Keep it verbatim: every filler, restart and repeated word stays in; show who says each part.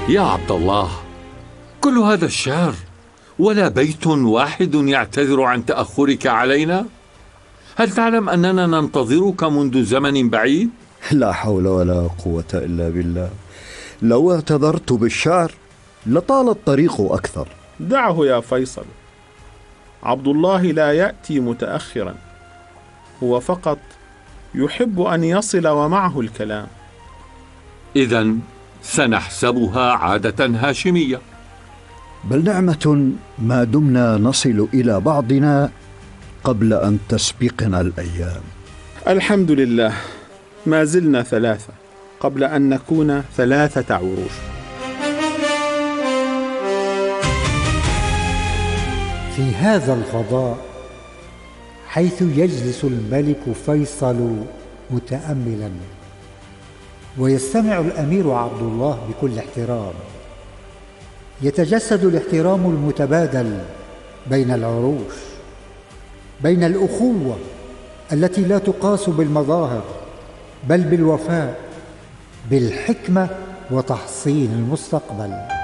Speaker 1: يا عبد الله، كل هذا الشهر ولا بيت واحد يعتذر عن تأخرك علينا؟ هل تعلم أننا ننتظرك منذ زمن بعيد؟
Speaker 2: لا حول ولا قوة إلا بالله. لو اعتذرت بالشعر لطال الطريق أكثر.
Speaker 3: دعه يا فيصل، عبد الله لا يأتي متأخرا، هو فقط يحب أن يصل ومعه الكلام.
Speaker 1: إذن سنحسبها عادة هاشمية.
Speaker 2: بل نعمة ما دمنا نصل إلى بعضنا قبل أن تسبقنا الأيام.
Speaker 3: الحمد لله، ما زلنا ثلاثة قبل أن نكون ثلاثة عروش.
Speaker 4: في هذا الفضاء حيث يجلس الملك فيصل متأملا ويستمع الأمير عبد الله بكل احترام، يتجسد الاحترام المتبادل بين العروش، بين الأخوة التي لا تقاس بالمظاهر بل بالوفاء، بالحكمة وتحصين المستقبل.